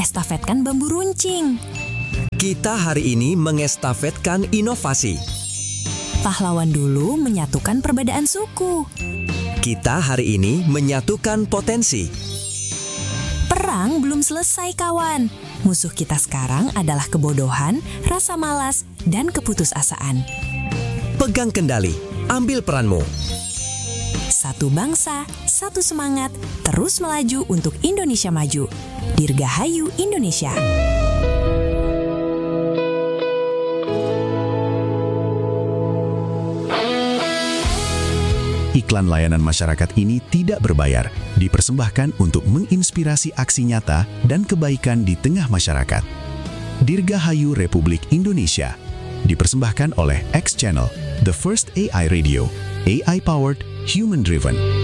mengestafetkan bambu runcing. Kita hari ini mengestafetkan inovasi. Pahlawan dulu menyatukan perbedaan suku. Kita hari ini menyatukan potensi. Perang belum selesai, kawan. Musuh kita sekarang adalah kebodohan, rasa malas, dan keputusasaan. Pegang kendali, ambil peranmu. Satu bangsa, satu semangat, terus melaju untuk Indonesia maju. Dirgahayu Indonesia. Iklan layanan masyarakat ini tidak berbayar, dipersembahkan untuk menginspirasi aksi nyata dan kebaikan di tengah masyarakat. Dirgahayu Republik Indonesia, dipersembahkan oleh X Channel, The First AI Radio, AI-powered, human-driven.